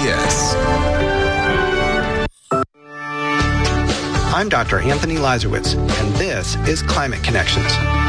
KBS. I'm Dr. Anthony Lazarowitz, and this is Climate Connections.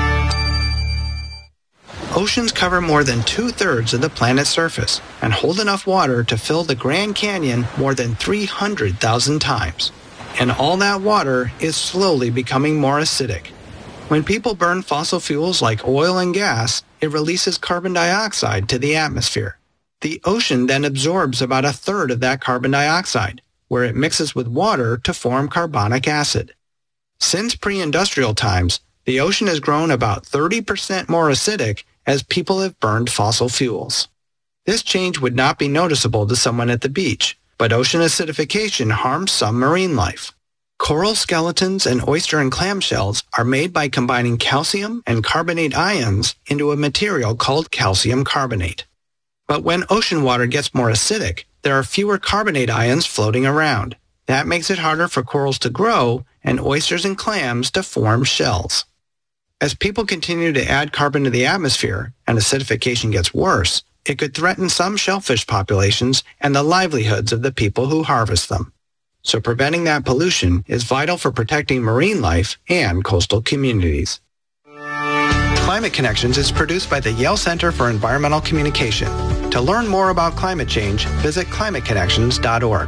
Oceans cover more than 2/3 of the planet's surface and hold enough water to fill the Grand Canyon more than 300,000 times. And all that water is slowly becoming more acidic. When people burn fossil fuels like oil and gas, it releases carbon dioxide to the atmosphere. The ocean then absorbs about 1/3 of that carbon dioxide, where it mixes with water to form carbonic acid. Since pre-industrial times, the ocean has grown about 30% more acidic as people have burned fossil fuels. This change would not be noticeable to someone at the beach, but ocean acidification harms some marine life. Coral skeletons and oyster and clam shells are made by combining calcium and carbonate ions into a material called calcium carbonate. But when ocean water gets more acidic, there are fewer carbonate ions floating around. That makes it harder for corals to grow and oysters and clams to form shells. As people continue to add carbon to the atmosphere and acidification gets worse, it could threaten some shellfish populations and the livelihoods of the people who harvest them. So preventing that pollution is vital for protecting marine life and coastal communities. Climate Connections is produced by the Yale Center for Environmental Communication. To learn more about climate change, visit climateconnections.org.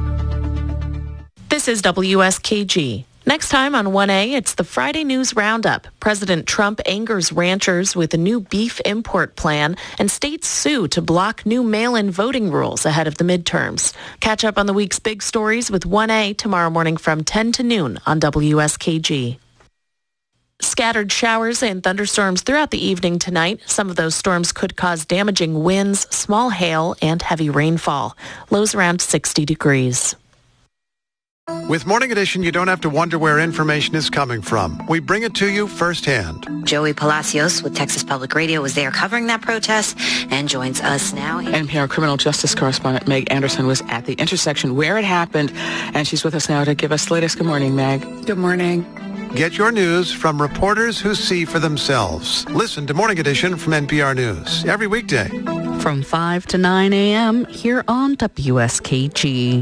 This is WSKG. Next time on 1A, it's the Friday News Roundup. President Trump angers ranchers with a new beef import plan, and states sue to block new mail-in voting rules ahead of the midterms. Catch up on the week's big stories with 1A tomorrow morning from 10 to noon on WSKG. Scattered showers and thunderstorms throughout the evening tonight. Some of those storms could cause damaging winds, small hail, and heavy rainfall. Lows around 60 degrees. With Morning Edition, you don't have to wonder where information is coming from. We bring it to you firsthand. Joey Palacios with Texas Public Radio was there covering that protest and joins us now. NPR criminal justice correspondent Meg Anderson was at the intersection where it happened, and she's with us now to give us the latest. Good morning, Meg. Good morning. Get your news from reporters who see for themselves. Listen to Morning Edition from NPR News every weekday. From 5 to 9 a.m. here on WSKG.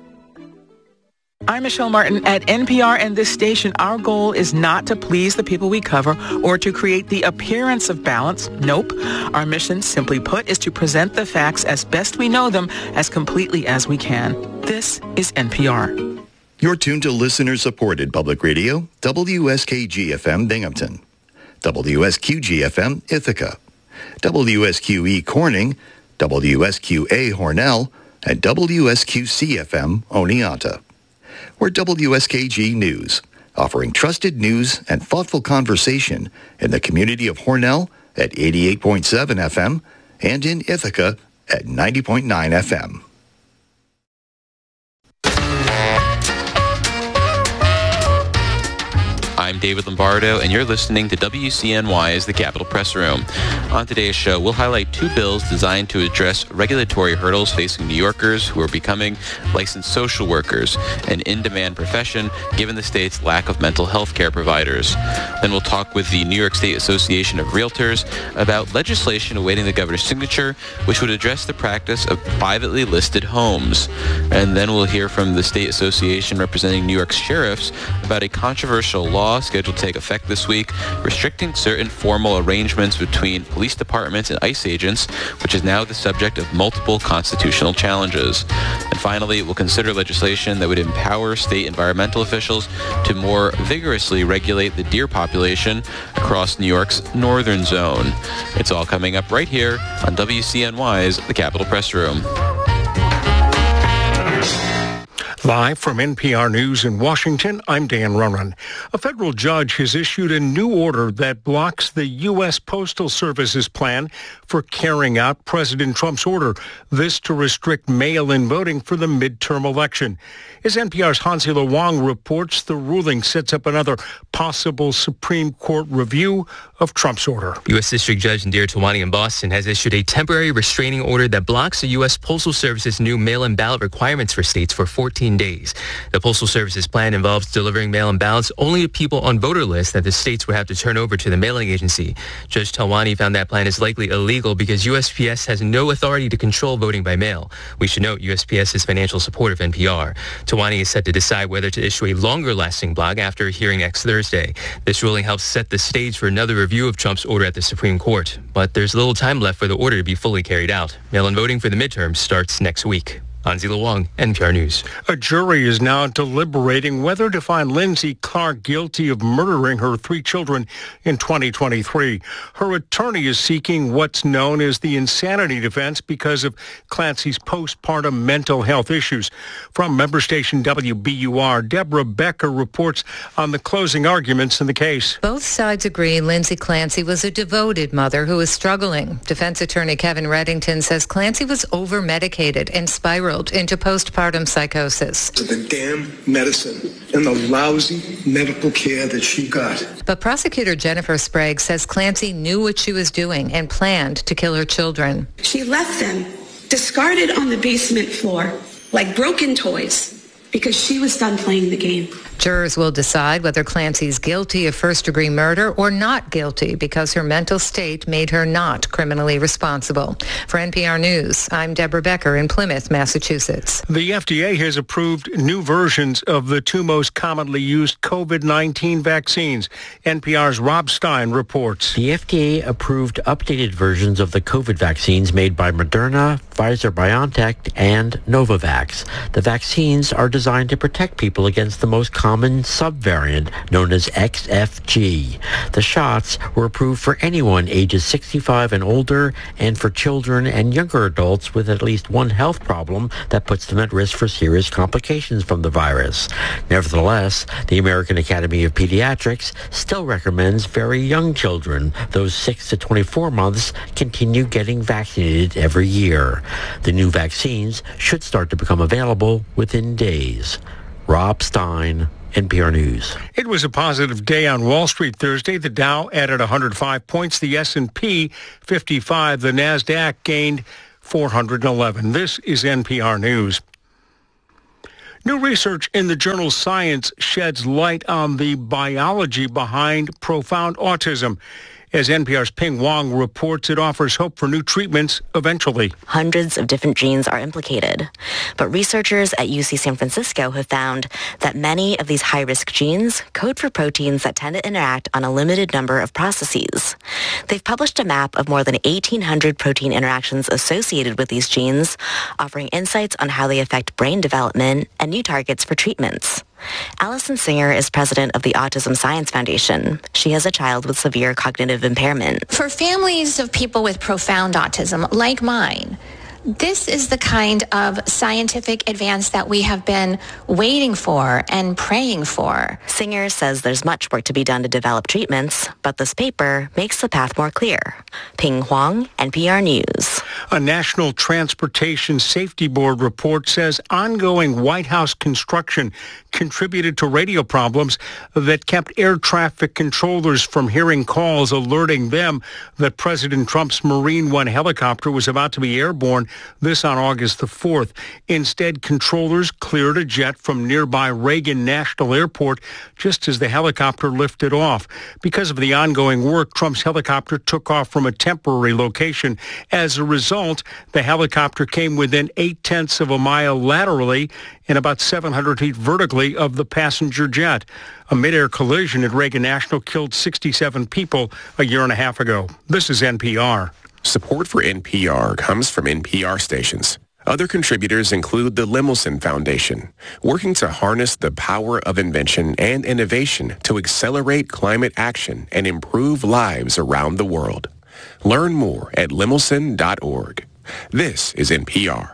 I'm Michelle Martin at NPR and this station. Our goal is not to please the people we cover or to create the appearance of balance. Nope. Our mission, simply put, is to present the facts as best we know them as completely as we can. This is NPR. You're tuned to listener-supported public radio, WSKG-FM Binghamton, WSQG-FM Ithaca, WSQE Corning, WSQA Hornell, and WSQC-FM Oneonta. We're WSKG News, offering trusted news and thoughtful conversation in the community of Hornell at 88.7 FM and in Ithaca at 90.9 FM. I'm David Lombardo, and you're listening to WCNY's The Capitol Press Room. On today's show, we'll highlight two bills designed to address regulatory hurdles facing New Yorkers who are becoming licensed social workers, an in-demand profession given the state's lack of mental health care providers. Then we'll talk with the New York State Association of Realtors about legislation awaiting the governor's signature, which would address the practice of privately listed homes. And then we'll hear from the state association representing New York's sheriffs about a controversial law scheduled to take effect this week, restricting certain formal arrangements between police departments and ICE agents, which is now the subject of multiple constitutional challenges. And finally, we'll consider legislation that would empower state environmental officials to more vigorously regulate the deer population across New York's northern zone. It's all coming up right here on WCNY's The Capitol Press Room. Live from NPR News in Washington, I'm Dan Ronan. A federal judge has issued a new order that blocks the U.S. Postal Service's plan for carrying out President Trump's order, this to restrict mail-in voting for the midterm election. As NPR's Hansila Wang reports, the ruling sets up another possible Supreme Court review of Trump's order. U.S. District Judge Indira Tawani in Boston has issued a temporary restraining order that blocks the U.S. Postal Service's new mail-in ballot requirements for states for 14 days. The Postal Service's plan involves delivering mail-in ballots only to people on voter lists that the states would have to turn over to the mailing agency. Judge Tawani found that plan is likely illegal because USPS has no authority to control voting by mail. We should note USPS is financial support of NPR. Tawani is set to decide whether to issue a longer-lasting block after a hearing next Thursday. This ruling helps set the stage for another review of Trump's order at the Supreme Court. But there's little time left for the order to be fully carried out. Mail-in voting for the midterms starts next week. Anzila Wong, NPR News. A jury is now deliberating whether to find Lindsay Clark guilty of murdering her 3 children in 2023. Her attorney is seeking what's known as the insanity defense because of Clancy's postpartum mental health issues. From member station WBUR, Deborah Becker reports on the closing arguments in the case. Both sides agree Lindsay Clancy was a devoted mother who was struggling. Defense attorney Kevin Reddington says Clancy was over-medicated and spiraled into postpartum psychosis. The damn medicine and the lousy medical care that she got. But prosecutor Jennifer Sprague says Clancy knew what she was doing and planned to kill her children. She left them discarded on the basement floor like broken toys because she was done playing the game. Jurors will decide whether Clancy's guilty of first-degree murder or not guilty because her mental state made her not criminally responsible. For NPR News, I'm Deborah Becker in Plymouth, Massachusetts. The FDA has approved new versions of the 2 most commonly used COVID-19 vaccines. NPR's Rob Stein reports. The FDA approved updated versions of the COVID vaccines made by Moderna, Pfizer-BioNTech, and Novavax. The vaccines are designed to protect people against the most common subvariant known as XFG. The shots were approved for anyone ages 65 and older and for children and younger adults with at least one health problem that puts them at risk for serious complications from the virus. Nevertheless, the American Academy of Pediatrics still recommends very young children, those 6 to 24 months, continue getting vaccinated every year. The new vaccines should start to become available within days. Rob Stein, NPR News. It was a positive day on Wall Street Thursday. The Dow added 105 points. The S&P 55. The NASDAQ gained 411. This is NPR News. New research in the journal Science sheds light on the biology behind profound autism. As NPR's Ping Wong reports, it offers hope for new treatments eventually. Hundreds of different genes are implicated. But researchers at UC San Francisco have found that many of these high-risk genes code for proteins that tend to interact on a limited number of processes. They've published a map of more than 1,800 protein interactions associated with these genes, offering insights on how they affect brain development and new targets for treatments. Allison Singer is president of the Autism Science Foundation. She has a child with severe cognitive impairment. For families of people with profound autism, like mine, this is the kind of scientific advance that we have been waiting for and praying for. Singer says there's much work to be done to develop treatments, but this paper makes the path more clear. Ping Huang, NPR News. A National Transportation Safety Board report says ongoing White House construction contributed to radio problems that kept air traffic controllers from hearing calls alerting them that President Trump's Marine One helicopter was about to be airborne. This on August the 4th. Instead, controllers cleared a jet from nearby Reagan National Airport just as the helicopter lifted off. Because of the ongoing work, Trump's helicopter took off from a temporary location. As a result, the helicopter came within 0.8 of a mile laterally and about 700 feet vertically of the passenger jet. A mid-air collision at Reagan National killed 67 people a year and a half ago. This is NPR. Support for NPR comes from NPR stations. Other contributors include the Lemelson Foundation, working to harness the power of invention and innovation to accelerate climate action and improve lives around the world. Learn more at lemelson.org. This is NPR.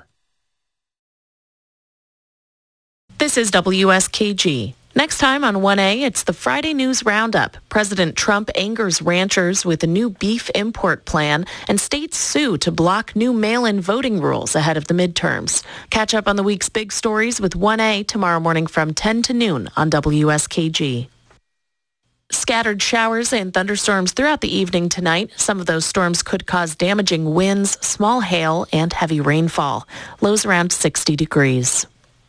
This is WSKG. Next time on 1A, it's the Friday News Roundup. President Trump angers ranchers with a new beef import plan, and states sue to block new mail-in voting rules ahead of the midterms. Catch up on the week's big stories with 1A tomorrow morning from 10 to noon on WSKG. Scattered showers and thunderstorms throughout the evening tonight. Some of those storms could cause damaging winds, small hail, and heavy rainfall. Lows around 60 degrees.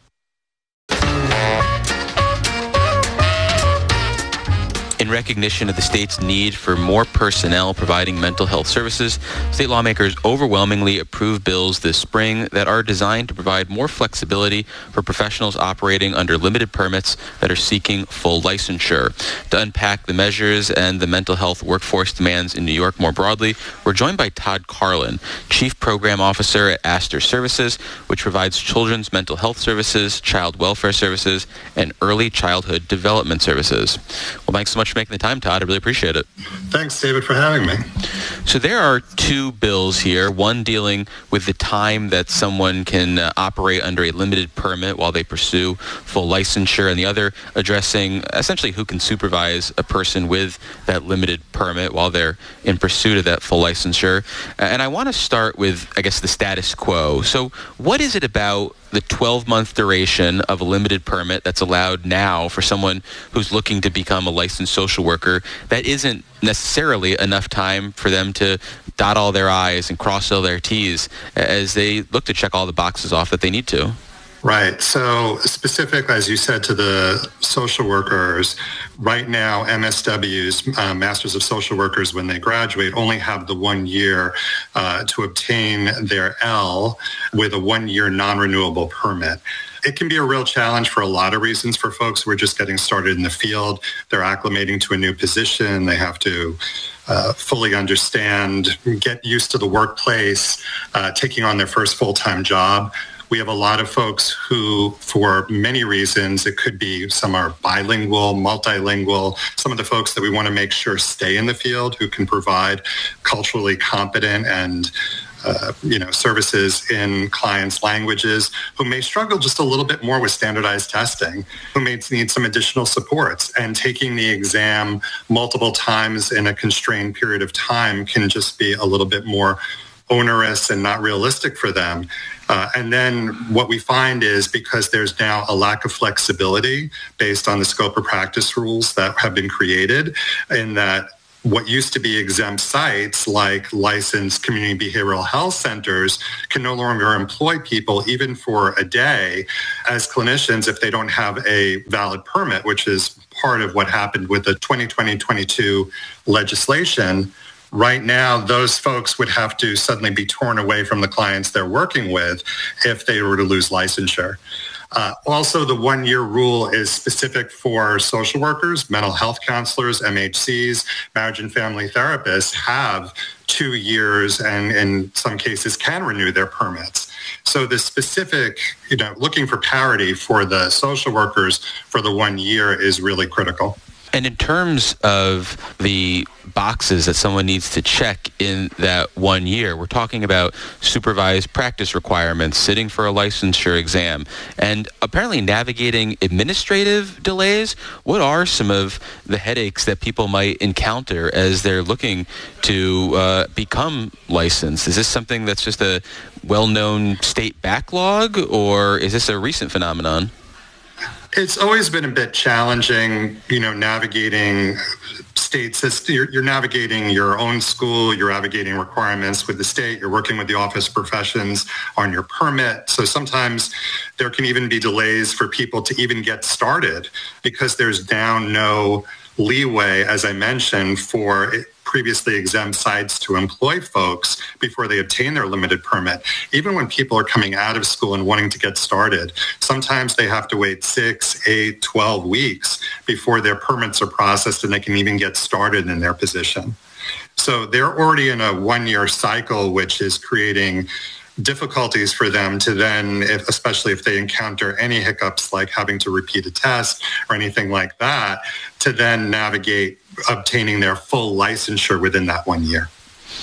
In recognition of the state's need for more personnel providing mental health services, state lawmakers overwhelmingly approved bills this spring that are designed to provide more flexibility for professionals operating under limited permits that are seeking full licensure. To unpack the measures and the mental health workforce demands in New York more broadly, we're joined by Todd Carlin, Chief Program Officer at Astor Services, which provides children's mental health services, child welfare services, and early childhood development services. Well, thanks so much for making the time, Todd. I really appreciate it. Thanks, David, for having me. So there are two bills here, one dealing with the time that someone can operate under a limited permit while they pursue full licensure, and the other addressing essentially who can supervise a person with that limited permit while they're in pursuit of that full licensure. And I want to start with, I guess, the status quo. So what is it about the 12-month duration of a limited permit that's allowed now for someone who's looking to become a licensed social worker that isn't necessarily enough time for them to dot all their I's and cross all their T's as they look to check all the boxes off that they need to? Right. So specific, as you said, to the social workers, right now, MSWs, Masters of Social Workers, when they graduate, only have the 1 year to obtain their L with a 1 year non-renewable permit. It can be a real challenge for a lot of reasons for folks who are just getting started in the field. They're acclimating to a new position. They have to fully understand, get used to the workplace, taking on their first full-time job. We have a lot of folks who, for many reasons, it could be some are bilingual, multilingual, some of the folks that we want to make sure stay in the field who can provide culturally competent and services in clients' languages, who may struggle just a little bit more with standardized testing, who may need some additional supports. And taking the exam multiple times in a constrained period of time can just be a little bit more onerous and not realistic for them. And then what we find is because there's now a lack of flexibility based on the scope of practice rules that have been created, in that what used to be exempt sites like licensed community behavioral health centers can no longer employ people even for a day as clinicians if they don't have a valid permit, which is part of what happened with the 2020-22 legislation. Right now, those folks would have to suddenly be torn away from the clients they're working with if they were to lose licensure. Also, the 1 year rule is specific for social workers, mental health counselors, MHCs, marriage and family therapists have 2 years and in some cases can renew their permits. So the specific, looking for parity for the social workers for the 1 year is really critical. And in terms of the boxes that someone needs to check in that 1 year, we're talking about supervised practice requirements, sitting for a licensure exam, and apparently navigating administrative delays. What are some of the headaches that people might encounter as they're looking to become licensed? Is this something that's just a well-known state backlog, or is this a recent phenomenon? It's always been a bit challenging, navigating state system. You're navigating your own school, you're navigating requirements with the state, you're working with the Office of Professions on your permit. So sometimes there can even be delays for people to even get started because there's now no leeway, as I mentioned, for previously exempt sites to employ folks before they obtain their limited permit. Even when people are coming out of school and wanting to get started, sometimes they have to wait 6, 8, 12 weeks before their permits are processed and they can even get started in their position. So they're already in a 1 year cycle, which is creating difficulties for them to then, especially if they encounter any hiccups like having to repeat a test or anything like that, to then navigate obtaining their full licensure within that 1 year.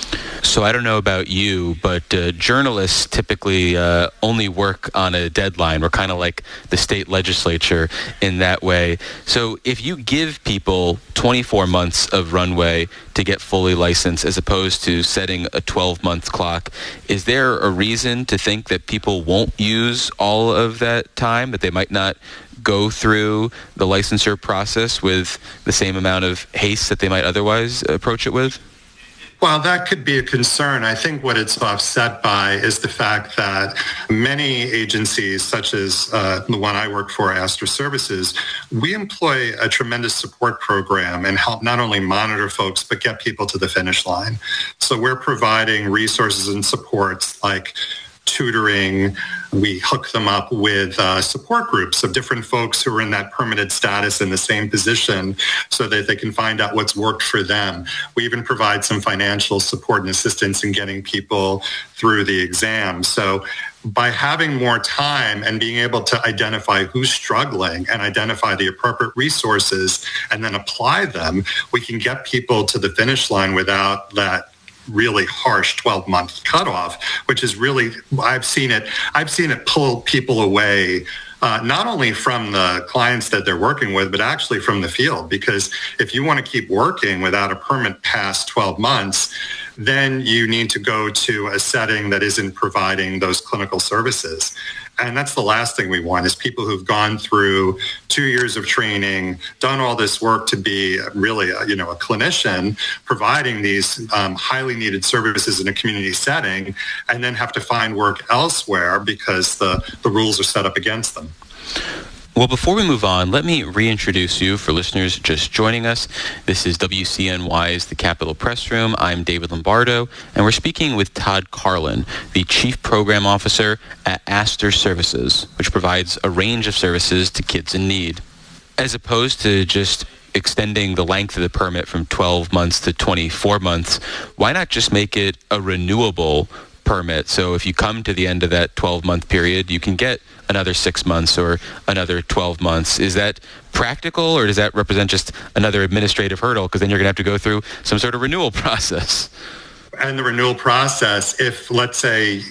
So I don't know about you, but journalists typically only work on a deadline. We're kind of like the state legislature in that way. So if you give people 24 months of runway to get fully licensed as opposed to setting a 12-month clock, is there a reason to think that people won't use all of that time, that they might not go through the licensure process with the same amount of haste that they might otherwise approach it with? Well, that could be a concern. I think what it's offset by is the fact that many agencies, such as the one I work for, Astor Services, we employ a tremendous support program and help not only monitor folks, but get people to the finish line. So we're providing resources and supports like tutoring. We hook them up with support groups of different folks who are in that permitted status in the same position so that they can find out what's worked for them. We even provide some financial support and assistance in getting people through the exam. So by having more time and being able to identify who's struggling and identify the appropriate resources and then apply them, we can get people to the finish line without that really harsh 12-month cutoff, which is really, I've seen it pull people away, not only from the clients that they're working with, but actually from the field. Because if you want to keep working without a permit past 12 months, then you need to go to a setting that isn't providing those clinical services. And that's the last thing we want, is people who've gone through 2 years of training, done all this work to be really a clinician, providing these highly needed services in a community setting, and then have to find work elsewhere because the rules are set up against them. Well, before we move on, let me reintroduce you for listeners just joining us. This is WCNY's The Capitol Press Room. I'm David Lombardo, and we're speaking with Todd Carlin, the Chief Program Officer at Astor Services, which provides a range of services to kids in need. As opposed to just extending the length of the permit from 12 months to 24 months, why not just make it a renewable permit? So if you come to the end of that 12-month period, you can get another 6 months or another 12 months. Is that practical, or does that represent just another administrative hurdle? Because then you're going to have to go through some sort of renewal process. And the renewal process, if, let's say,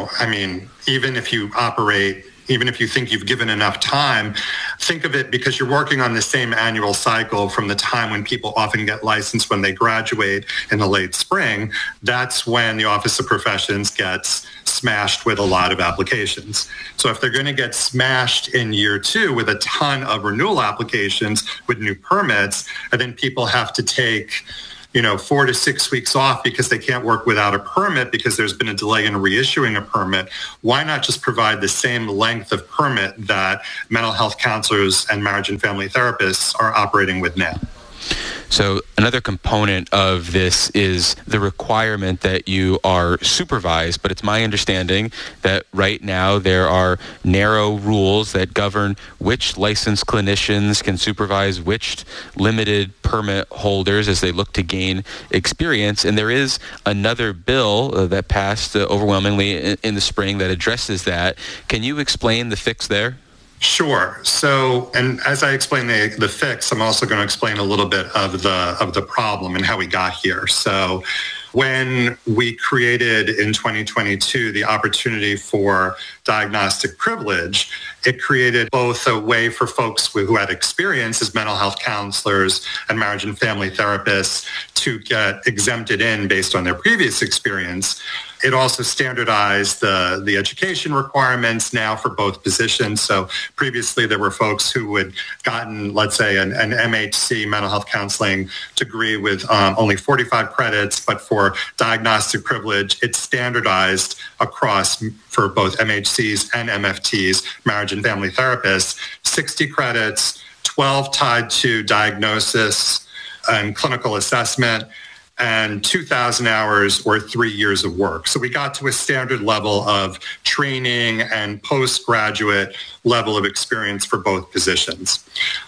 even if you operate, even if you think you've given enough time, think of it, because you're working on the same annual cycle from the time when people often get licensed when they graduate in the late spring. That's when the Office of Professions gets smashed with a lot of applications. So if they're going to get smashed in year 2 with a ton of renewal applications with new permits, and then people have to take 4 to 6 weeks off because they can't work without a permit because there's been a delay in reissuing a permit, why not just provide the same length of permit that mental health counselors and marriage and family therapists are operating with now? So another component of this is the requirement that you are supervised, but it's my understanding that right now there are narrow rules that govern which licensed clinicians can supervise which limited permit holders as they look to gain experience. And there is another bill that passed overwhelmingly in the spring that addresses that. Can you explain the fix there? Sure. So, and as I explain the fix, I'm also going to explain a little bit of the problem and how we got here. So, when we created in 2022 the opportunity for diagnostic privilege, it created both a way for folks who had experience as mental health counselors and marriage and family therapists to get exempted in based on their previous experience. It also standardized the education requirements now for both positions. So previously there were folks who had gotten, let's say, an MHC, mental health counseling degree with only 45 credits, but for diagnostic privilege, it's standardized across for both MHCs and MFTs, marriage and family therapists, 60 credits, 12 tied to diagnosis and clinical assessment, and 2,000 hours or 3 years of work. So we got to a standard level of training and postgraduate level of experience for both positions.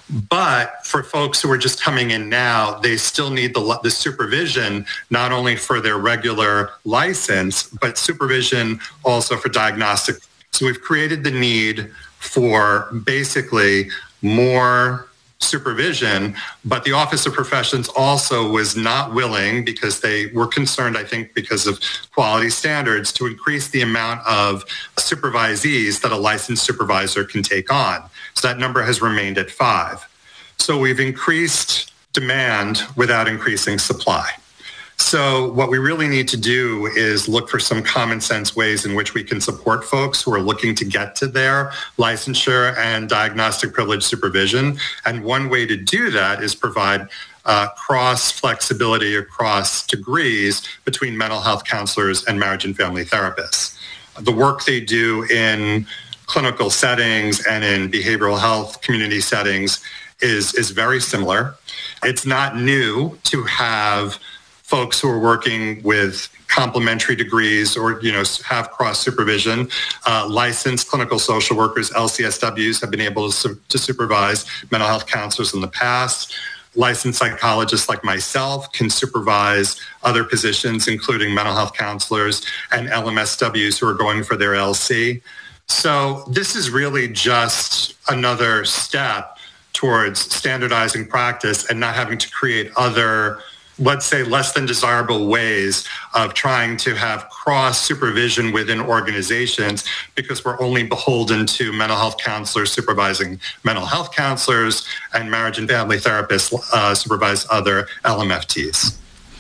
But for folks who are just coming in now, they still need the supervision, not only for their regular license, but supervision also for diagnostic. So we've created the need for basically more supervision, but the Office of Professions also was not willing, because they were concerned, I think, because of quality standards, to increase the amount of supervisees that a licensed supervisor can take on. So that number has remained at 5. So we've increased demand without increasing supply. So what we really need to do is look for some common sense ways in which we can support folks who are looking to get to their licensure and diagnostic privilege supervision. And one way to do that is provide cross flexibility across degrees between mental health counselors and marriage and family therapists. The work they do in clinical settings and in behavioral health community settings is very similar. It's not new to have folks who are working with complementary degrees or, have cross supervision. Licensed clinical social workers, LCSWs, have been able to supervise mental health counselors in the past. Licensed psychologists like myself can supervise other positions, including mental health counselors and LMSWs who are going for their LC. So this is really just another step towards standardizing practice and not having to create other, let's say, less than desirable ways of trying to have cross supervision within organizations, because we're only beholden to mental health counselors supervising mental health counselors and marriage and family therapists supervise other LMFTs.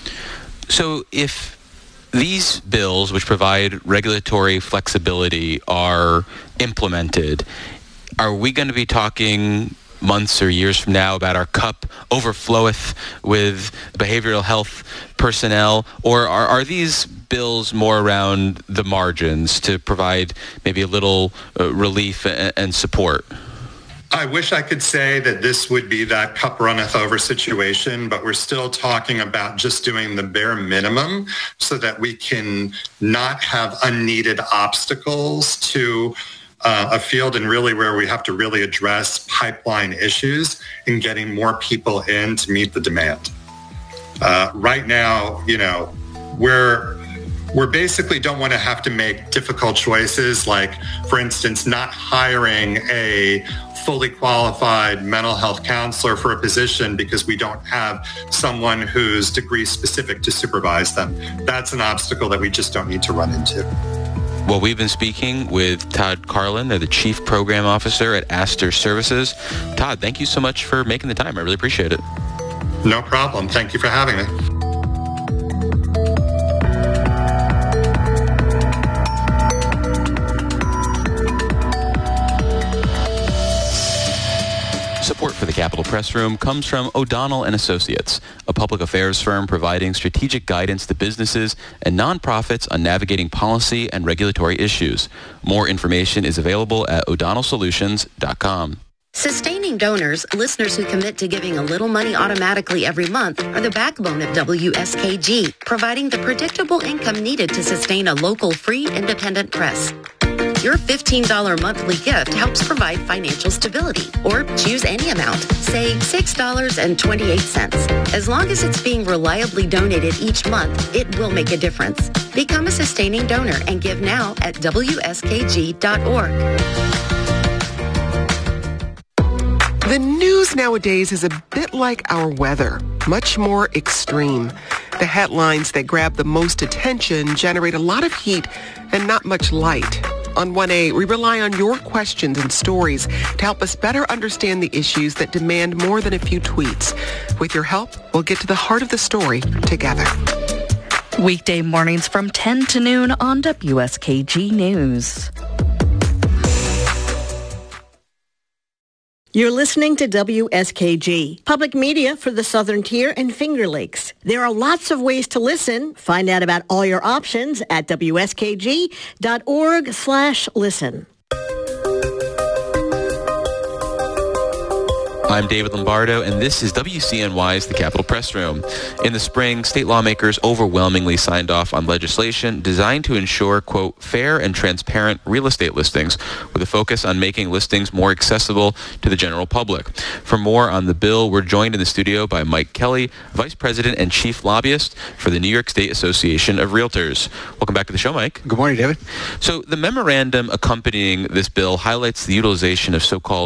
So if these bills, which provide regulatory flexibility, are implemented, are we going to be talking months or years from now about our cup overfloweth with behavioral health personnel, or are these bills more around the margins to provide maybe a little relief and support? I wish I could say that this would be that cup runneth over situation, but we're still talking about just doing the bare minimum so that we can not have unneeded obstacles to a field, and really where we have to really address pipeline issues in getting more people in to meet the demand. Right now, we're basically don't want to have to make difficult choices, like, for instance, not hiring a fully qualified mental health counselor for a position because we don't have someone who's degree specific to supervise them. That's an obstacle that we just don't need to run into. Well, we've been speaking with Todd Carlin. They're the Chief Program Officer at Aster Services. Todd, thank you so much for making the time. I really appreciate it. No problem. Thank you for having me. Support for the Capitol Press Room comes from O'Donnell & Associates, a public affairs firm providing strategic guidance to businesses and nonprofits on navigating policy and regulatory issues. More information is available at o'donnellsolutions.com. Sustaining donors, listeners who commit to giving a little money automatically every month, are the backbone of WSKG, providing the predictable income needed to sustain a local, free, independent press. Your $15 monthly gift helps provide financial stability. Or choose any amount, say $6.28. As long as it's being reliably donated each month, it will make a difference. Become a sustaining donor and give now at WSKG.org. The news nowadays is a bit like our weather, much more extreme. The headlines that grab the most attention generate a lot of heat and not much light. On 1A, we rely on your questions and stories to help us better understand the issues that demand more than a few tweets. With your help, we'll get to the heart of the story together. Weekday mornings from 10 to noon on WSKG News. You're listening to WSKG, public media for the Southern Tier and Finger Lakes. There are lots of ways to listen. Find out about all your options at wskg.org/listen. I'm David Lombardo, and this is WCNY's The Capitol Press Room. In the spring, state lawmakers overwhelmingly signed off on legislation designed to ensure, quote, fair and transparent real estate listings, with a focus on making listings more accessible to the general public. For more on the bill, we're joined in the studio by Mike Kelly, Vice President and Chief Lobbyist for the New York State Association of Realtors. Welcome back to the show, Mike. Good morning, David. So the memorandum accompanying this bill highlights the utilization of so-called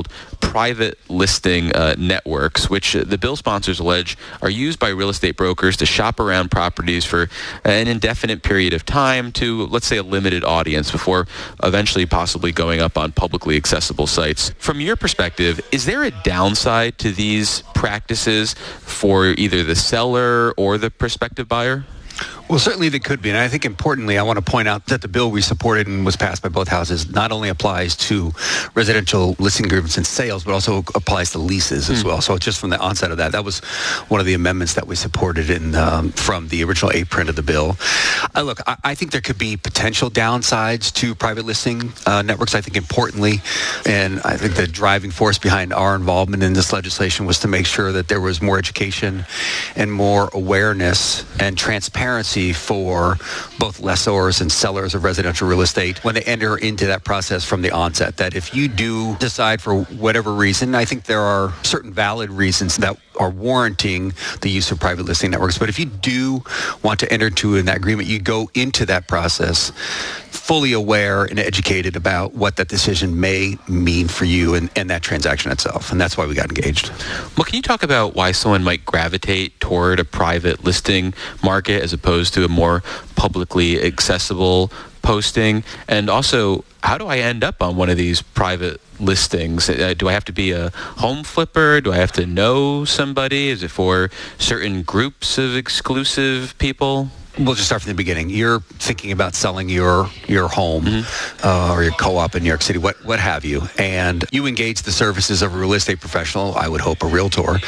private listing networks, which the bill sponsors allege are used by real estate brokers to shop around properties for an indefinite period of time to, let's say, a limited audience before eventually possibly going up on publicly accessible sites. From your perspective, is there a downside to these practices for either the seller or the prospective buyer? Well, certainly there could be. And I think importantly, I want to point out that the bill we supported and was passed by both houses not only applies to residential listing agreements and sales, but also applies to leases as well. So just from the onset of that, that was one of the amendments that we supported in from the original A print of the bill. Look, I think there could be potential downsides to private listing networks. I think importantly, and I think the driving force behind our involvement in this legislation was to make sure that there was more education and more awareness and transparency for both lessors and sellers of residential real estate when they enter into that process from the onset. That if you do decide for whatever reason, I think there are certain valid reasons that are warranting the use of private listing networks. But if you do want to enter into an agreement, you go into that process fully aware and educated about what that decision may mean for you and that transaction itself. And that's why we got engaged. Well, can you talk about why someone might gravitate toward a private listing market as opposed to a more publicly accessible posting? And also, how do I end up on one of these private listings? Do I have to be a home flipper? Do I have to know somebody? Is it for certain groups of exclusive people? We'll just start from the beginning. You're thinking about selling your home or your co-op in New York City, what have you, and you engage the services of a real estate professional, I would hope a realtor,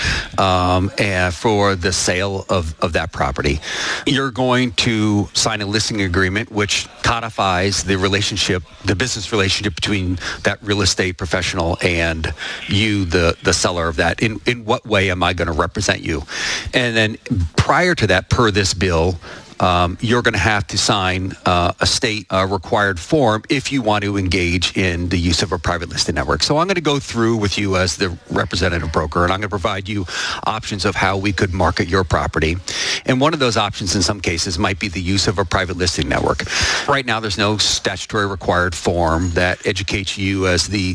and for the sale of that property. You're going to sign a listing agreement which codifies the relationship, the business relationship between that real estate professional and you, the seller of that. In what way am I going to represent you? And then prior to that, per this bill, you're going to have to sign a state required form if you want to engage in the use of a private listing network. So I'm going to go through with you as the representative broker, and I'm going to provide you options of how we could market your property. And one of those options in some cases might be the use of a private listing network. Right now, there's no statutory required form that educates you as the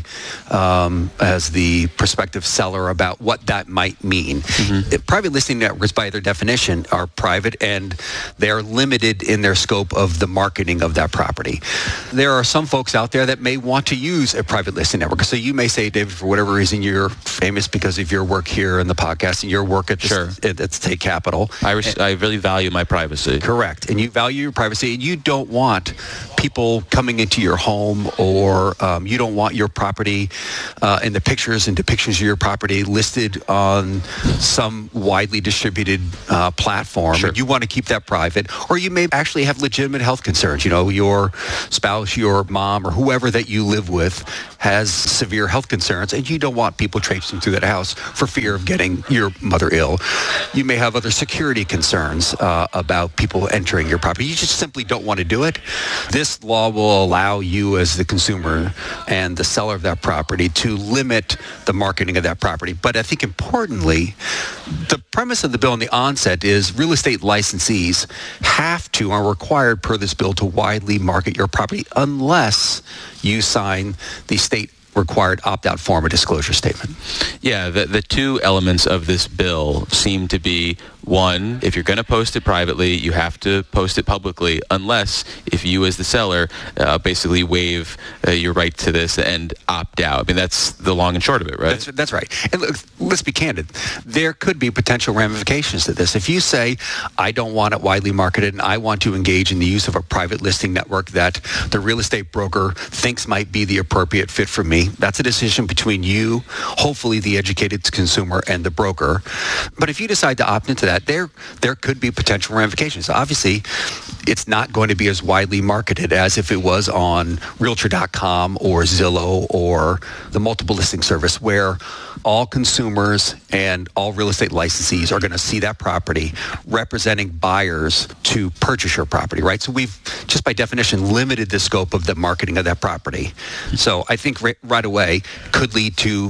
prospective seller about what that might mean. Private listing networks, by their definition, are private, and they're limited in their scope of the marketing of that property. There are some folks out there that may want to use a private listing network. So you may say, David, for whatever reason, you're famous because of your work here in the podcast and your work at State Capitol. I really value my privacy. Correct. And you value your privacy, and you don't want people coming into your home, or you don't want your property and the pictures and depictions of your property listed on some widely distributed platform. You want to keep that private. Or you may actually have legitimate health concerns. You know, your spouse, your mom, or whoever that you live with has severe health concerns, and you don't want people traipsing through that house for fear of getting your mother ill. You may have other security concerns about people entering your property. You just simply don't want to do it. This law will allow you as the consumer and the seller of that property to limit the marketing of that property. But I think importantly, the premise of the bill in the onset is real estate licensees have to, are required per this bill, to widely market your property unless you sign the state required opt-out form or disclosure statement. Yeah, the two elements of this bill seem to be, one, if you're going to post it privately, you have to post it publicly, unless if you as the seller basically waive your right to this and opt out. I mean, that's the long and short of it, right? That's right. And look, let's be candid. There could be potential ramifications to this. If you say, I don't want it widely marketed and I want to engage in the use of a private listing network that the real estate broker thinks might be the appropriate fit for me, that's a decision between you, hopefully the educated consumer, and the broker. But if you decide to opt into that, there could be potential ramifications. Obviously, it's not going to be as widely marketed as if it was on Realtor.com or Zillow or the multiple listing service, where all consumers and all real estate licensees are going to see that property representing buyers to purchase your property, right? So we've, just by definition, limited the scope of the marketing of that property. So I think right away could lead to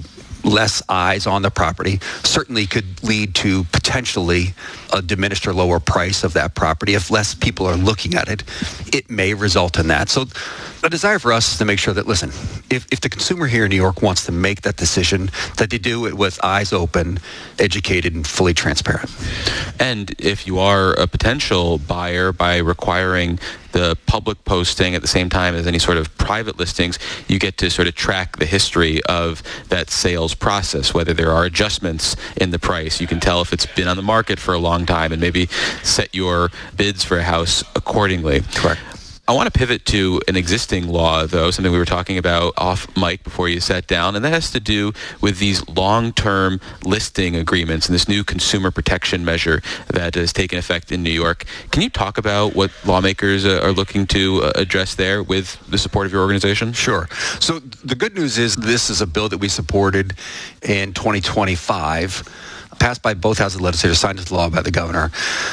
less eyes on the property certainly could lead to potentially a diminished or lower price of that property. If less people are looking at it, it may result in that. So the desire for us is to make sure that, listen, if the consumer here in New York wants to make that decision, that they do it with eyes open, educated, and fully transparent. And if you are a potential buyer, by requiring the public posting at the same time as any sort of private listings, you get to sort of track the history of that sales process, whether there are adjustments in the price. You can tell if it's been on the market for a long time and maybe set your bids for a house accordingly. Correct. I want to pivot to an existing law, though, something we were talking about off mic before you sat down, and that has to do with these long-term listing agreements and this new consumer protection measure that has taken effect in New York. Can you talk about what lawmakers are looking to address there with the support of your organization? Sure. So the good news is this is a bill that we supported in 2025, passed by both houses of the legislature, signed into law by the governor.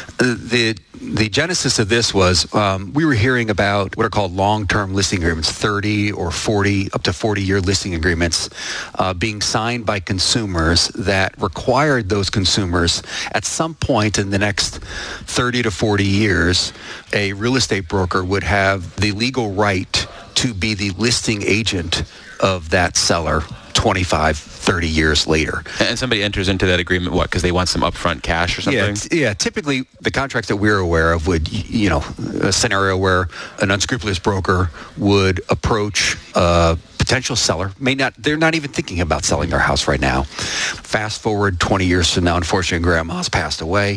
The genesis of this was we were hearing about what are called long-term listing agreements, 30 or 40, up to 40-year listing agreements being signed by consumers that required those consumers at some point in the next 30 to 40 years, a real estate broker would have the legal right to be the listing agent of that seller 25, 30 years later. And somebody enters into that agreement, what, because they want some upfront cash or something? Yeah, typically the contracts that we're aware of would, a scenario where an unscrupulous broker would approach a potential seller. They're not even thinking about selling their house right now. Fast forward 20 years from now, unfortunately, grandma's passed away,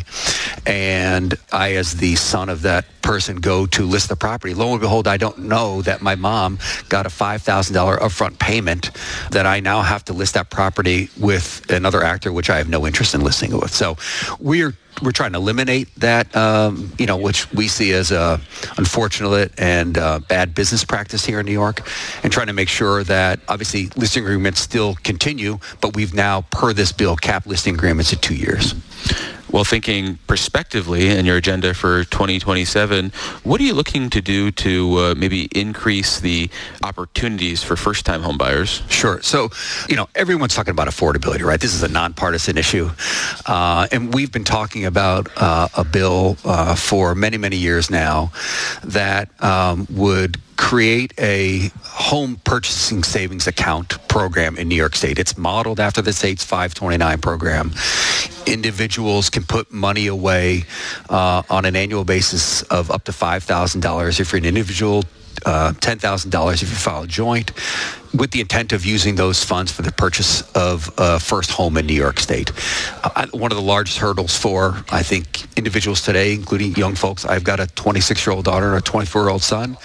and I, as the son of that person, go to list the property. Lo and behold, I don't know that my mom got a $5,000 upfront payment that I now have to list that property with another actor, which I have no interest in listing it with. So we're trying to eliminate that, which we see as a unfortunate and bad business practice here in New York, and trying to make sure that obviously listing agreements still continue, but we've now, per this bill, capped listing agreements at 2 years. Well, thinking prospectively in your agenda for 2027, what are you looking to do to maybe increase the opportunities for first-time home buyers? Sure. So, everyone's talking about affordability, right? This is a nonpartisan issue. And we've been talking about a bill for many, many years now that would create a home purchasing savings account program in New York State. It's modeled after the state's 529 program. Individuals can put money away on an annual basis of up to $5,000 if you're an individual, $10,000 if you file a joint, with the intent of using those funds for the purchase of a first home in New York State. One of the largest hurdles for, I think, individuals today, including young folks, I've got a 26-year-old daughter and a 24-year-old son.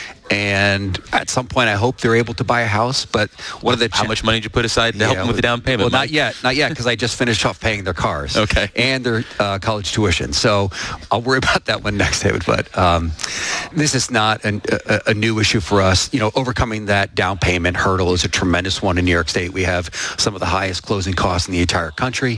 And at some point, I hope they're able to buy a house. But how much money did you put aside to help them with the down payment? Well, not yet, because I just finished off paying their cars, okay, and their college tuition. So I'll worry about that one next, David. But this is not a new issue for us. Overcoming that down payment hurdle is a tremendous one in New York State. We have some of the highest closing costs in the entire country.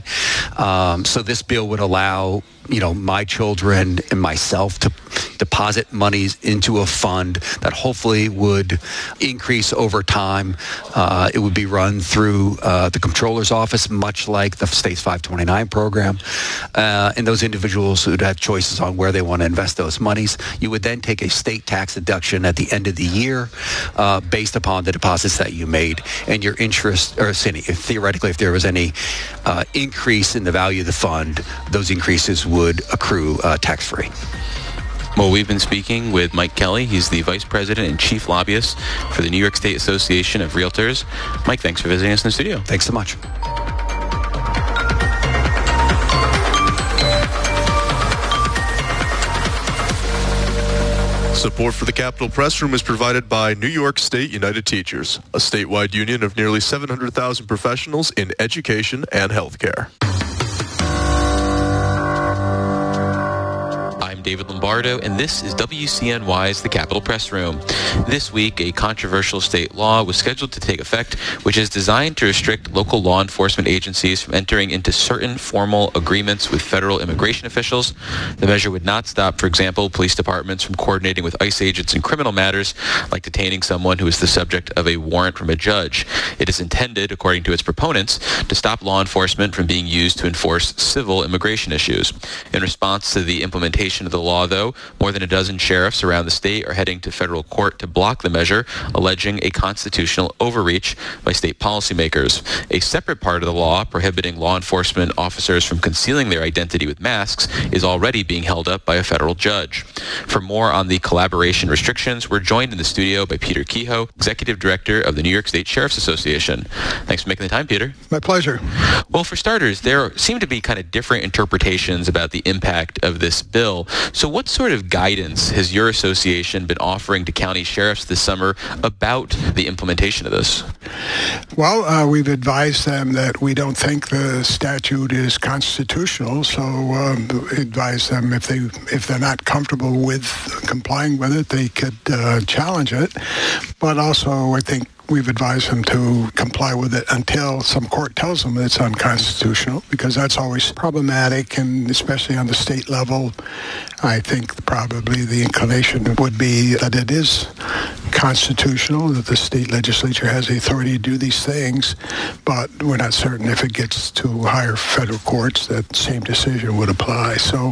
So this bill would allow my children and myself to deposit monies into a fund that hopefully would increase over time. It would be run through the comptroller's office, much like the state's 529 program. And those individuals would have choices on where they want to invest those monies. You would then take a state tax deduction at the end of the year based upon the deposits that you made, and your interest, or theoretically, if there was any increase in the value of the fund, those increases would accrue tax-free. Well, we've been speaking with Mike Kelly. He's the Vice President and Chief Lobbyist for the New York State Association of Realtors. Mike, thanks for visiting us in the studio. Thanks so much. Support for the Capitol Press Room is provided by New York State United Teachers, a statewide union of nearly 700,000 professionals in education and healthcare. David Lombardo, and this is WCNY's The Capitol Press Room. This week, a controversial state law was scheduled to take effect, which is designed to restrict local law enforcement agencies from entering into certain formal agreements with federal immigration officials. The measure would not stop, for example, police departments from coordinating with ICE agents in criminal matters, like detaining someone who is the subject of a warrant from a judge. It is intended, according to its proponents, to stop law enforcement from being used to enforce civil immigration issues. In response to the implementation of the law, though, more than a dozen sheriffs around the state are heading to federal court to block the measure, alleging a constitutional overreach by state policymakers. A separate part of the law prohibiting law enforcement officers from concealing their identity with masks is already being held up by a federal judge. For more on the collaboration restrictions, we're joined in the studio by Peter Kehoe, Executive Director of the New York State Sheriff's Association. Thanks for making the time, Peter. My pleasure. Well, for starters, there seem to be kind of different interpretations about the impact of this bill. So what sort of guidance has your association been offering to county sheriffs this summer about the implementation of this? Well, we've advised them that we don't think the statute is constitutional, so advise them if they're not comfortable with complying with it, they could challenge it. But also, I think we've advised them to comply with it until some court tells them it's unconstitutional, because that's always problematic, and especially on the state level, I think probably the inclination would be that it is constitutional, that the state legislature has the authority to do these things, but we're not certain if it gets to higher federal courts that same decision would apply. So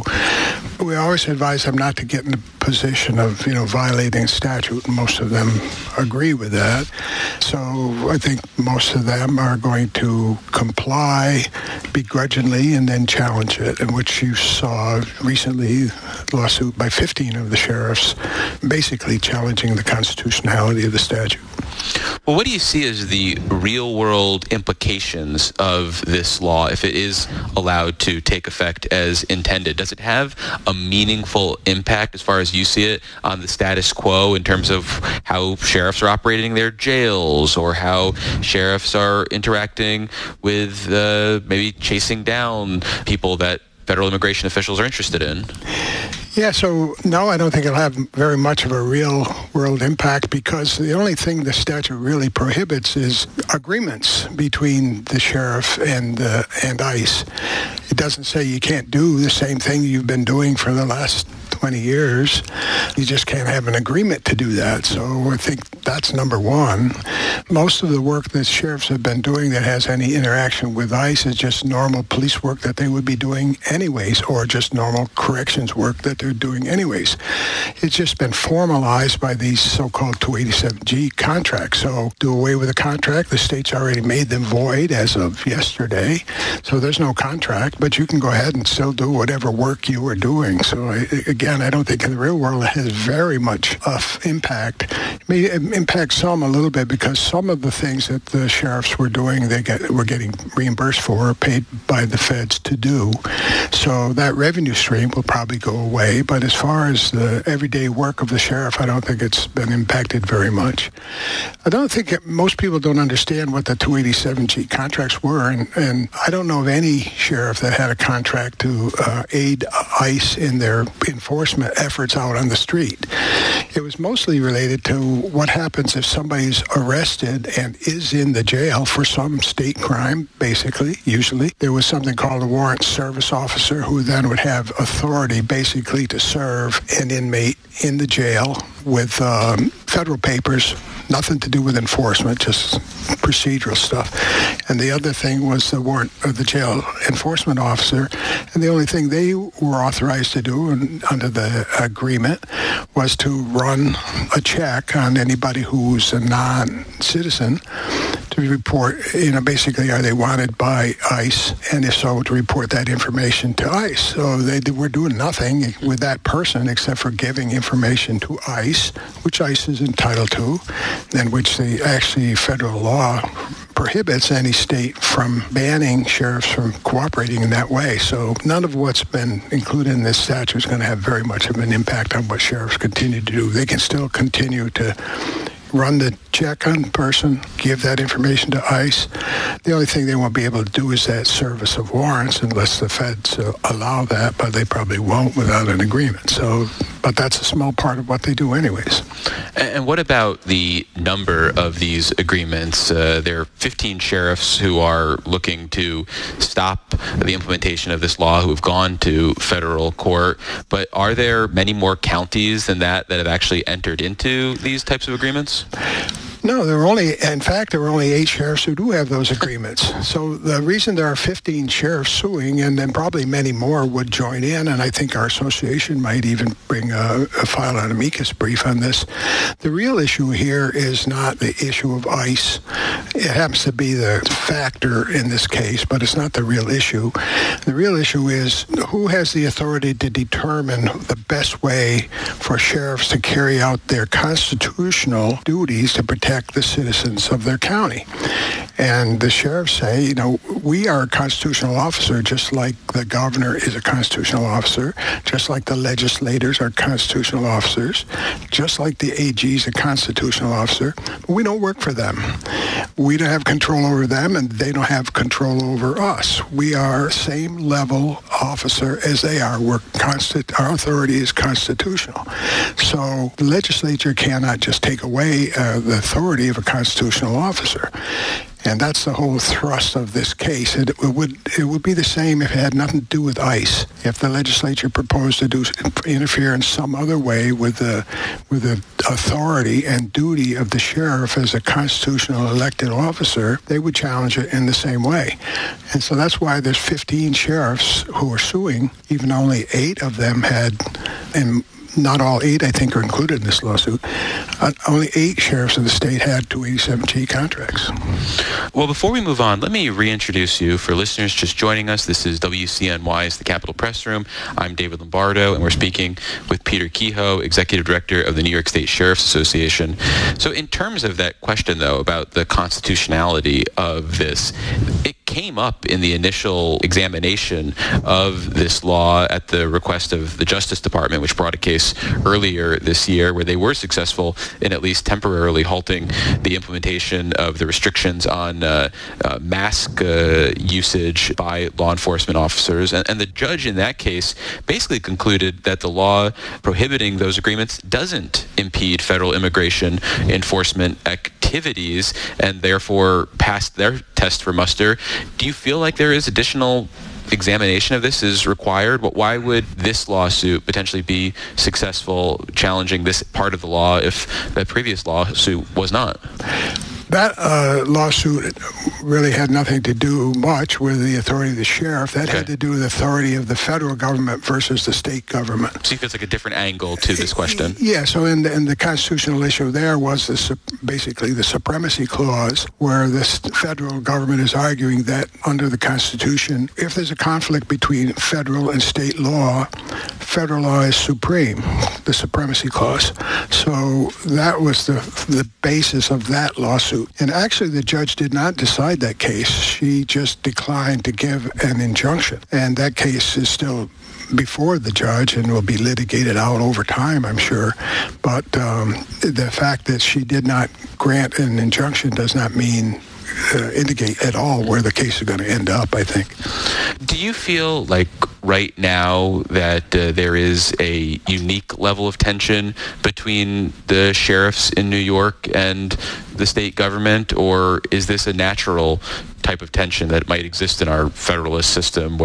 we always advise them not to get in the position of, violating statute, and most of them agree with that. So I think most of them are going to comply begrudgingly and then challenge it, in which you saw recently a lawsuit by 15 of the sheriffs basically challenging the constitutionality of the statute. Well, what do you see as the real-world implications of this law if it is allowed to take effect as intended? Does it have a meaningful impact, as far as you see it, on the status quo in terms of how sheriffs are operating their jails, or how sheriffs are interacting with maybe chasing down people that federal immigration officials are interested in? Yeah, so no, I don't think it'll have very much of a real-world impact, because the only thing the statute really prohibits is agreements between the sheriff and ICE. It doesn't say you can't do the same thing you've been doing for the last 20 years. You just can't have an agreement to do that. So I think that's number one. Most of the work that sheriffs have been doing that has any interaction with ICE is just normal police work that they would be doing anyways, or just normal corrections work that they're doing anyways. It's just been formalized by these so-called 287G contracts. So do away with the contract. The state's already made them void as of yesterday. So there's no contract, but you can go ahead and still do whatever work you were doing. So again, I don't think in the real world it has very much of impact. It may impact some a little bit, because some of the things that the sheriffs were doing, were getting reimbursed for, or paid by the feds to do. So that revenue stream will probably go away. But as far as the everyday work of the sheriff, I don't think it's been impacted very much. I don't think most people don't understand what the 287G contracts were, and I don't know of any sheriff that had a contract to aid ICE in their enforcement efforts out on the street. It was mostly related to what happens if somebody's arrested and is in the jail for some state crime, basically, usually. There was something called a warrant service officer, who then would have authority basically to serve an inmate in the jail with federal papers, nothing to do with enforcement, just procedural stuff. And the other thing was the warrant of the jail enforcement officer, and the only thing they were authorized to do under the agreement was to run a check on anybody who's a non-citizen to report, basically, are they wanted by ICE, and if so, to report that information to ICE. So they were doing nothing with that person except for giving information to ICE, which ICE is entitled to, and which federal law prohibits any state from banning sheriffs from cooperating in that way. So none of what's been included in this statute is going to have very much of an impact on what sheriffs continue to do. They can still continue to run the check on the person, give that information to ICE. The only thing they won't be able to do is that service of warrants unless the feds allow that, but they probably won't without an agreement. So, but that's a small part of what they do anyways. And what about the number of these agreements? There are 15 sheriffs who are looking to stop the implementation of this law who have gone to federal court. But are there many more counties than that have actually entered into these types of agreements? No, there are only 8 sheriffs who do have those agreements. So the reason there are 15 sheriffs suing, and then probably many more would join in, and I think our association might even file an amicus brief on this. The real issue here is not the issue of ICE. It happens to be the factor in this case, but it's not the real issue. The real issue is who has the authority to determine the best way for sheriffs to carry out their constitutional duties to protect the citizens of their county. And the sheriffs say, we are a constitutional officer just like the governor is a constitutional officer, just like the legislators are constitutional officers, just like the AG is a constitutional officer. But we don't work for them. We don't have control over them, and they don't have control over us. We are same level officer as they are. Our authority is constitutional. So the legislature cannot just take away the authority of a constitutional officer. And that's the whole thrust of this case. It would be the same if it had nothing to do with ICE. If the legislature proposed to interfere in some other way with the authority and duty of the sheriff as a constitutional elected officer, they would challenge it in the same way. And so that's why there's 15 sheriffs who are suing, even only 8 of them had, and not all 8, I think, are included in this lawsuit. Only 8 sheriffs of the state had 287G contracts. Well, before we move on, let me reintroduce you. For listeners just joining us, this is WCNY's The Capitol Press Room. I'm David Lombardo, and we're speaking with Peter Kehoe, Executive Director of the New York State Sheriff's Association. So in terms of that question, though, about the constitutionality of this, it came up in the initial examination of this law at the request of the Justice Department, which brought a case earlier this year where they were successful in at least temporarily halting the implementation of the restrictions on mask usage by law enforcement officers. And the judge in that case basically concluded that the law prohibiting those agreements doesn't impede federal immigration enforcement activities and therefore passed their test for muster. Do you feel like there is additional examination of this is required? Why would this lawsuit potentially be successful challenging this part of the law if the previous lawsuit was not? That lawsuit really had nothing to do much with the authority of the sheriff. That had to do with the authority of the federal government versus the state government. So you feel it's like a different angle to this question? Yeah, so in the constitutional issue there was basically the supremacy clause, where the federal government is arguing that under the Constitution, if there's a conflict between federal and state law, federal law is supreme, the supremacy clause. So that was the basis of that lawsuit. And actually, the judge did not decide that case. She just declined to give an injunction. And that case is still before the judge and will be litigated out over time, I'm sure. But the fact that she did not grant an injunction does not indicate at all where the case is going to end up, I think. Do you feel like right now that there is a unique level of tension between the sheriffs in New York and the state government, or is this a natural type of tension that might exist in our federalist system